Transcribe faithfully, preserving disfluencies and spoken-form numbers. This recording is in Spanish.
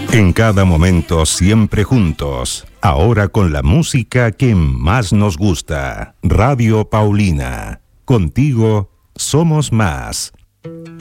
En cada momento, siempre juntos. Ahora con la música que más nos gusta. Radio Paulina. Contigo somos más.